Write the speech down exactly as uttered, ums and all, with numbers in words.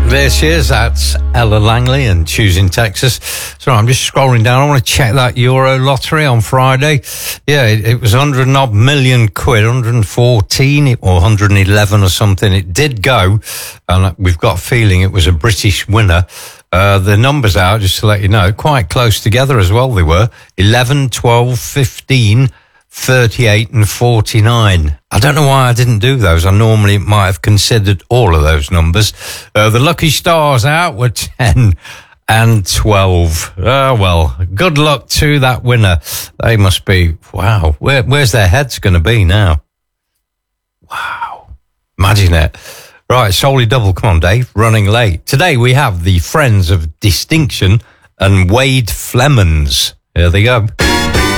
There she is. That's Ella Langley and Choosing Texas. So I'm just scrolling down. I want to check that Euro lottery on Friday. Yeah, it, it was one hundred and odd million quid, one hundred fourteen or one hundred eleven or something. It did go, and we've got a feeling it was a British winner. Uh, the numbers out, just to let you know, quite close together as well they were. eleven, twelve, fifteen, thirty-eight and forty-nine. I don't know why I didn't do those. I normally might have considered all of those numbers. Uh, the lucky stars out were ten and twelve. Oh, well, good luck to that winner. They must be, wow, where, where's their heads going to be now? Wow, imagine it. Right, Solly Double, come on, Dave, running late. Today we have the Friends of Distinction and Wade Flemons. Here they go.